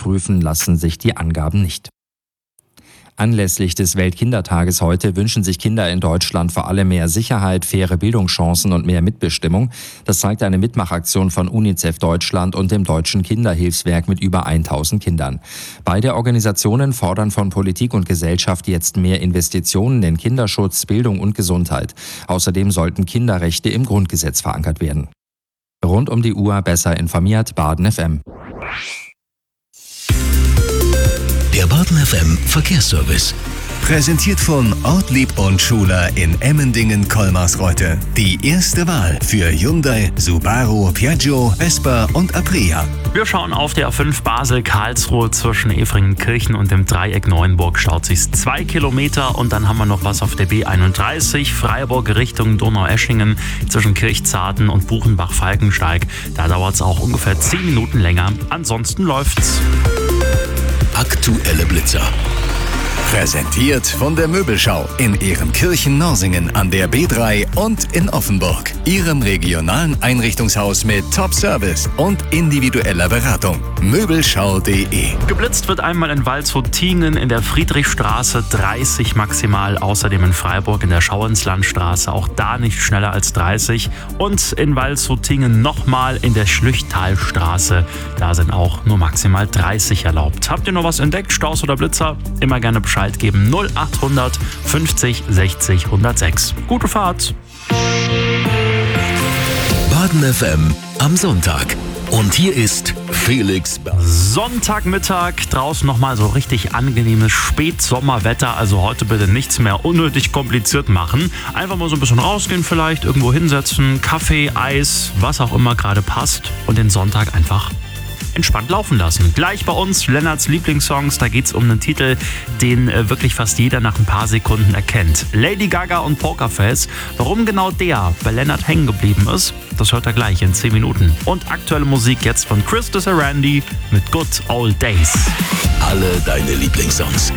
überprüfen lassen sich die Angaben nicht. Anlässlich des Weltkindertages heute wünschen sich Kinder in Deutschland vor allem mehr Sicherheit, faire Bildungschancen und mehr Mitbestimmung. Das zeigt eine Mitmachaktion von UNICEF Deutschland und dem Deutschen Kinderhilfswerk mit über 1000 Kindern. Beide Organisationen fordern von Politik und Gesellschaft jetzt mehr Investitionen in Kinderschutz, Bildung und Gesundheit. Außerdem sollten Kinderrechte im Grundgesetz verankert werden. Rund um die Uhr besser informiert, Baden FM. Der Baden FM Verkehrsservice. Präsentiert von Ortlieb und Schuler in Emmendingen-Kolmarsreuth. Die erste Wahl für Hyundai, Subaru, Piaggio, Vespa und Aprilia. Wir schauen auf der A5 Basel-Karlsruhe zwischen Efringenkirchen und dem Dreieck Neuenburg. Staut sich 2 Kilometer und dann haben wir noch was auf der B31 Freiburg Richtung Donaueschingen zwischen Kirchzarten und Buchenbach-Falkensteig. Da dauert es auch ungefähr 10 Minuten länger. Ansonsten läuft's. Aktuelle Blitzer. Präsentiert von der Möbelschau in Ehrenkirchen-Norsingen an der B3 und in Offenburg. Ihrem regionalen Einrichtungshaus mit Top-Service und individueller Beratung. Möbelschau.de. Geblitzt wird einmal in Waldshut-Tiengen in der Friedrichstraße 30 maximal. Außerdem in Freiburg in der Schauinslandstraße, auch da nicht schneller als 30. Und in Waldshut-Tiengen nochmal in der Schlüchtalstraße. Da sind auch nur maximal 30 erlaubt. Habt ihr noch was entdeckt, Staus oder Blitzer? Immer gerne Bescheid geben. 0800 50 60 106. Gute Fahrt. Baden FM am Sonntag. Und hier ist Felix. Sonntagmittag, draußen nochmal so richtig angenehmes Spätsommerwetter. Also heute bitte nichts mehr unnötig kompliziert machen. Einfach mal so ein bisschen rausgehen vielleicht, irgendwo hinsetzen, Kaffee, Eis, was auch immer gerade passt. Und den Sonntag einfach entspannt laufen lassen. Gleich bei uns Lennarts Lieblingssongs, da geht's um einen Titel, den wirklich fast jeder nach ein paar Sekunden erkennt. Lady Gaga und Pokerface. Warum genau der bei Lennart hängen geblieben ist, das hört er gleich in 10 Minuten. Und aktuelle Musik jetzt von Christus Randy mit Good Old Days. Alle deine Lieblingssongs.